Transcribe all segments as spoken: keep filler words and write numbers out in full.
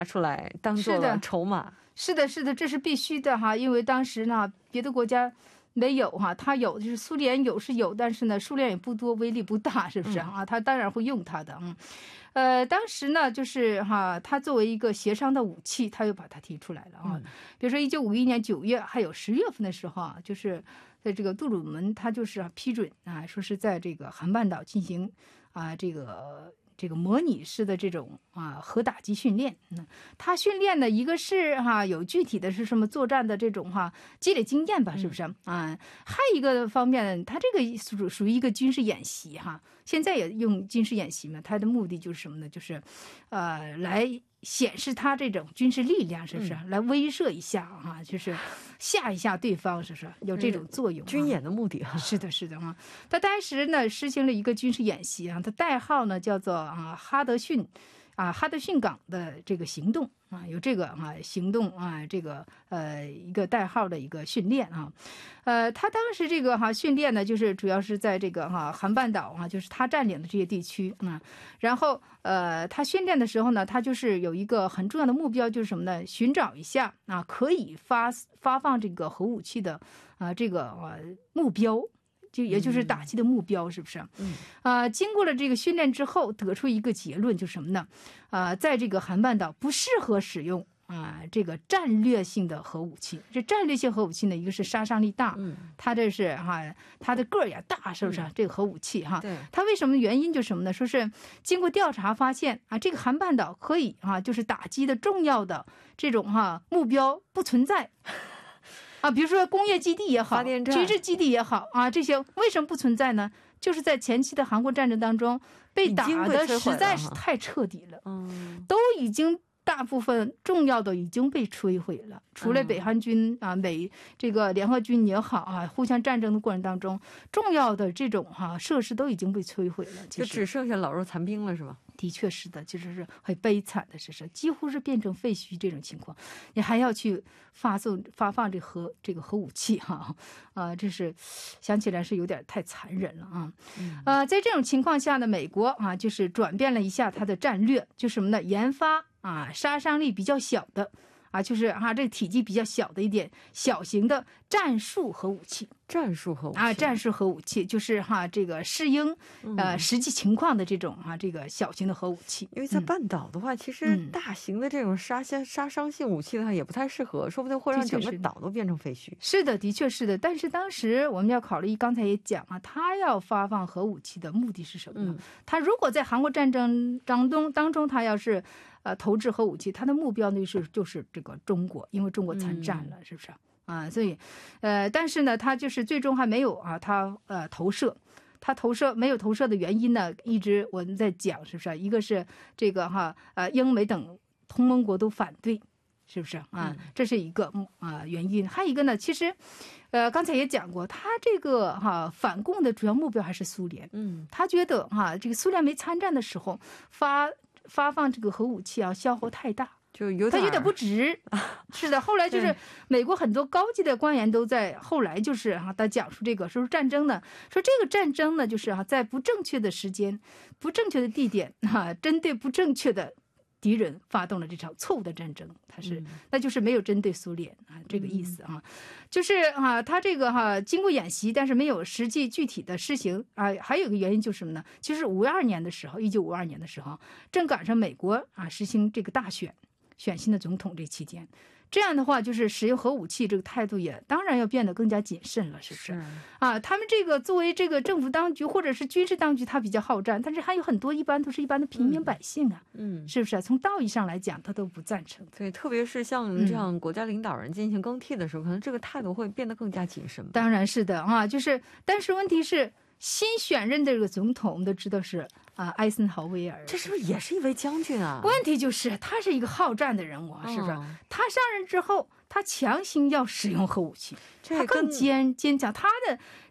出来当做了筹码。 是的，是的，这是必须的哈，因为当时呢，别的国家没有哈，他有就是苏联有是有，但是呢，数量也不多，威力不大，是不是啊？他当然会用它的，嗯，呃，当时呢，就是哈，他作为一个协商的武器，他又把它提出来了啊。比如说，一九五一年九月还有十月份的时候啊，就是在这个杜鲁门，他就是批准啊，说是在这个韩半岛进行啊这个。这个模拟式的这种啊核打击训练，嗯，他训练的一个是哈、啊、有具体的是什么作战的这种哈、啊、积累经验吧，是不是、嗯、啊？还有一个方面，他这个属属于一个军事演习哈，现在也用军事演习嘛，它的目的就是什么呢？就是呃来显示他这种军事力量，是不是、嗯、来威慑一下啊？就是吓一下对方，是不是有这种作用、啊？ 军演的目的哈、啊， 是的，是的啊。他当时呢实行了一个军事演习啊，他代号呢叫做啊哈德逊啊哈德逊港的这个行动啊，有这个啊行动啊这个呃一个代号的一个训练啊，呃，他当时这个哈、啊、训练呢，就是主要是在这个哈、啊、韩半岛啊，就是他占领的这些地区啊，然后呃，他训练的时候呢，他就是有一个很重要的目标，就是什么呢？寻找一下啊可以发发放这个核武器的啊这个啊目标。就也就是打击的目标，是不是？嗯，啊、呃，经过了这个训练之后，得出一个结论，就是什么呢？啊、呃，在这个韩半岛不适合使用啊、呃、这个战略性的核武器。这战略性核武器呢，一个是杀伤力大，嗯，它这是哈、啊，它的个儿也大，是不是？嗯、这个核武器哈，对，它为什么原因就是什么呢？说是经过调查发现啊，这个韩半岛可以啊，就是打击的重要的这种哈、啊、目标不存在。啊，比如说工业基地也好，军事基地也好啊，这些为什么不存在呢？就是在前期的韩国战争当中被打的实在是太彻底了，嗯，都已经大部分重要的已经被摧毁了。除了北韩军啊、美这个联合军也好啊，互相战争的过程当中，重要的这种哈、啊、设施都已经被摧毁了， 就只剩下老弱残兵了，是吧？ 的确是的，其实是很悲惨的事实，几乎是变成废墟这种情况。你还要去发送发放这核这个核武器哈啊、呃，这是想起来是有点太残忍了啊。呃，在这种情况下呢，美国啊就是转变了一下它的战略，就什么呢？研发啊杀伤力比较小的。啊，就是哈、啊，这个体积比较小的一点小型的战术核武器， 战术核武器啊，战术核武器就是哈、啊，这个适应呃实际情况的这种哈、啊，这个小型的核武器。 因为在半岛的话，嗯、其实大型的这种杀杀杀伤性武器的话也不太适合，说不定会让整个岛都变成废墟。 是的，的确是的。但是当时我们要考虑，刚才也讲啊，他要发放核武器的目的是什么呢？嗯、他如果在韩国战争当中当中，他要是呃投掷核武器，他的目标呢是就是这个中国，因为中国参战了，嗯、是不是啊？所以，呃，但是呢，他就是最终还没有啊，他呃投射。他投射没有投射的原因呢，一直我们在讲，是不是？一个是这个哈呃英美等同盟国都反对，是不是啊？这是一个啊、呃、原因。还有一个呢，其实呃刚才也讲过，他这个哈反共的主要目标还是苏联。嗯，他觉得哈这个苏联没参战的时候发发放这个核武器啊，消耗太大。 就有他有点不值，是的。后来就是美国很多高级的官员都在后来就是哈、啊，他讲述这个说战争呢，说这个战争呢就是哈、啊，在不正确的时间、不正确的地点哈、啊，针对不正确的敌人发动了这场错误的战争，他是、嗯、那就是没有针对苏联啊，这个意思啊，就是啊，他这个哈、啊、经过演习，但是没有实际具体的施行啊。还有一个原因就是什么呢？其实五二年的时候，一九五二年的时候，正赶上美国啊实行这个大选。选新的总统这期间，这样的话就是使用核武器这个态度也当然要变得更加谨慎了，是不是？是啊，他们这个作为这个政府当局或者是军事当局，他比较好战，但是还有很多一般都是一般的平民百姓啊，嗯，是不是？从道义上来讲，他都不赞成。 对，特别是像这样国家领导人进行更替的时候，嗯、可能这个态度会变得更加谨慎。 当然是的啊，就是，但是问题是。新选任的这个总统，我们都知道是啊，艾森豪威尔， 这是不是也是一位将军啊？ 问题就是他是一个好战的人物，是不是？哦、他上任之后，他强行要使用核武器，他更坚坚强，他的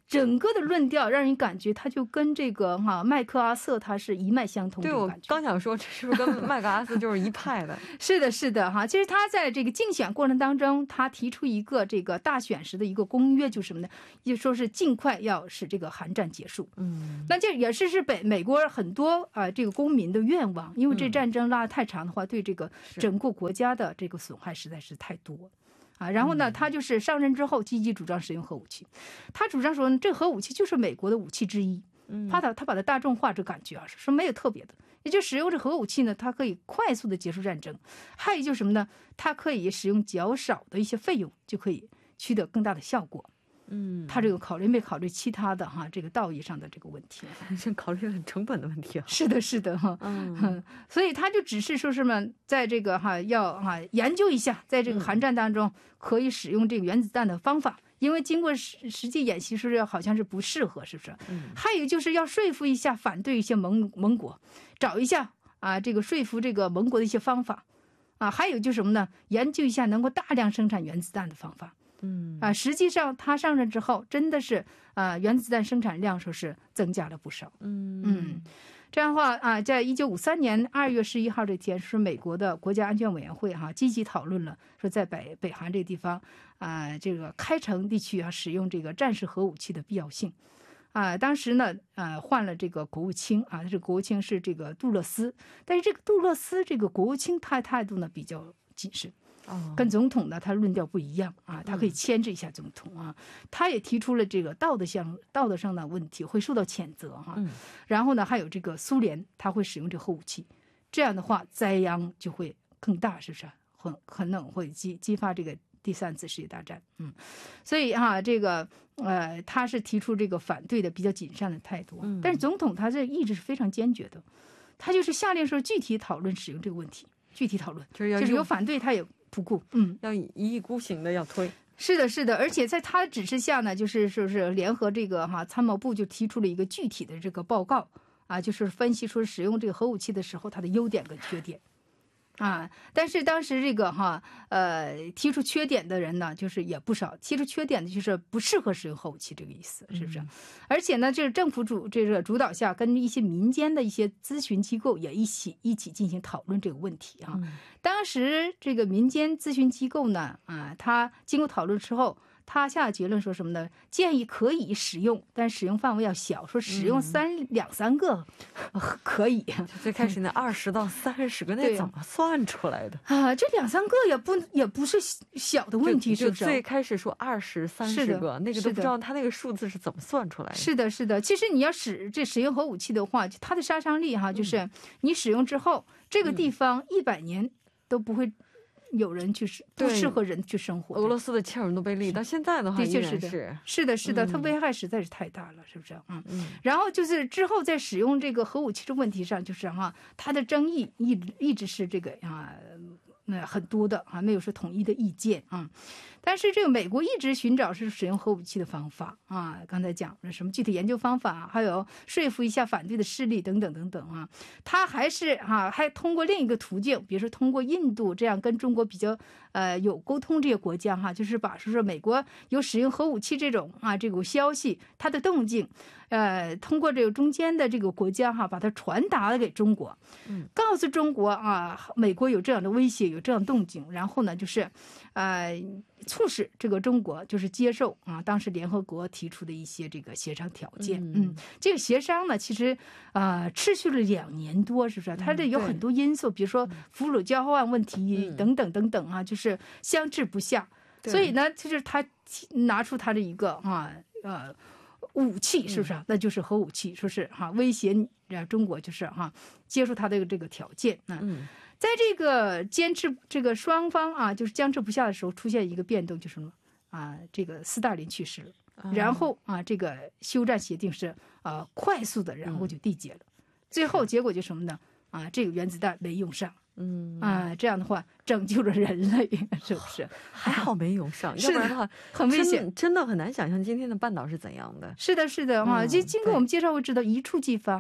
整个的论调让人感觉他就跟这个哈、啊、麦克阿瑟他是一脉相通。 对，我刚想说这是不是跟麦克阿瑟就是一派的？ 是的，是的哈。其实他在这个竞选过程当中，他提出一个这个大选时的一个公约，就是什么呢？就说是尽快要使这个韩战结束。嗯，那这也是是北美国很多啊、呃、这个公民的愿望，因为这战争拉得太长的话，对这个整个国家的这个损害实在是太多。啊，然后呢，他就是上任之后积极主张使用核武器，他主张说，这核武器就是美国的武器之一，他他他把它大众化，这感觉啊，说没有特别的，也就使用这核武器呢，它可以快速的结束战争，还有就是什么呢？它可以使用较少的一些费用就可以取得更大的效果。嗯，他这个考虑没考虑其他的哈，这个道义上的这个问题， 先考虑了成本的问题啊。 是的，是的哈，嗯，所以他就只是说什么，在这个哈要哈研究一下，在这个韩战当中可以使用这个原子弹的方法，因为经过实实际演习是不是好像是不适合，是不是？嗯，还有就是要说服一下反对一些盟盟国，找一下啊这个说服这个盟国的一些方法，啊，还有就是什么呢？研究一下能够大量生产原子弹的方法。嗯啊，实际上他上任之后，真的是啊，原子弹生产量说是增加了不少。嗯嗯，这样的话啊，在一九五三年二月十一号这天，是美国的国家安全委员会哈、啊、积极讨论了，说在北北韩这个地方啊，这个开城地区啊使用这个战时核武器的必要性。啊，当时呢，呃，换了这个国务卿啊，这个国务卿是这个杜勒斯，但是这个杜勒斯这个国务卿他态度呢比较谨慎。跟总统呢，他论调不一样啊，他可以牵制一下总统啊。他也提出了这个道德上道德上的问题会受到谴责哈、啊。然后呢，还有这个苏联，他会使用这个核武器，这样的话灾殃就会更大，是不是？很可能会激激发这个第三次世界大战。嗯，所以哈、啊，这个呃，他是提出这个反对的比较谨慎的态度，但是总统他这意志是非常坚决的，他就是下令说具体讨论使用这个问题，具体讨论， 就是要就是有反对他也。不顾，嗯， 要一意孤行的要推， 是的，是的，而且在他指示下呢，就是说是联合这个哈参谋部就提出了一个具体的这个报告啊，就是分析出使用这个核武器的时候它的优点跟缺点。啊，但是当时这个哈呃提出缺点的人呢，就是也不少。提出缺点的就是不适合使用核武器这个意思，是不是？嗯、而且呢，就是政府主这个主导下，跟一些民间的一些咨询机构也一起一起进行讨论这个问题啊。嗯、当时这个民间咨询机构呢，啊，他经过讨论之后。他下结论说什么呢？建议可以使用，但使用范围要小，说使用三、嗯、两三个、呃、可以。 最开始那二十到三十个，那怎么算出来的啊？这两三个也不也不是小的问题，是不是？ 最开始说二十三十个，那个都不知道他那个数字是怎么算出来的。 是的，是的。其实你要使这使用核武器的话，它的杀伤力哈，就是你使用之后，嗯、这个地方一百年都不会。有人就是不适合人去生活。 俄罗斯的切尔诺贝利到现在的话依然是是是的是的，它危害实在是太大了，是不是？嗯嗯。然后就是之后在使用这个核武器的问题上，就是哈，它的争议一直一直是这个啊，那很多的啊，没有说统一的意见啊。但是这个美国一直寻找是使用核武器的方法啊，刚才讲了什么具体研究方法，还有说服一下反对的势力等等等等啊，他还是哈、啊、还通过另一个途径，比如说通过印度这样跟中国比较呃有沟通这些国家哈、啊，就是把说说美国有使用核武器这种啊这个消息，它的动静，呃通过这个中间的这个国家哈、啊，把它传达了给中国，嗯，告诉中国啊，美国有这样的威胁，有这样的动静，然后呢就是呃。促使这个中国就是接受啊，当时联合国提出的一些这个协商条件。嗯，嗯这个协商呢，其实啊、呃、持续了两年多，是不是？它这有很多因素，嗯、比如说俘虏交换问题、嗯、等等等等啊，就是相持不下。所以呢，就是他拿出他的一个啊呃武器，是不是？嗯、那就是核武器，说是哈、啊、威胁中国，就是哈、啊、接受他的这个条件啊。嗯在这个坚持这个双方啊，就是僵持不下的时候，出现一个变动，就是什么啊？这个斯大林去世了，嗯、然后啊，这个休战协定是啊快速的，然后就缔结了。嗯、最后结果就什么呢？啊，这个原子弹没用上。嗯啊，这样的话拯救了人类，是不是？ 还好没用上，要不然的话很危险， 真, 真的很难想象今天的半岛是怎样的。 是的，是的啊，就、嗯、经过我们介绍会知道，一触即发。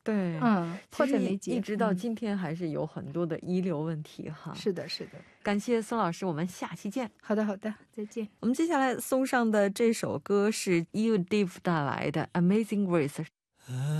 对， 嗯，迫在眉睫， 一直到今天还是有很多的遗留问题哈。 是的，是的。 感谢孙老师，我们下期见。 好的，好的，再见。 我们接下来送上的这首歌是 You Div 带来的 Amazing Grace。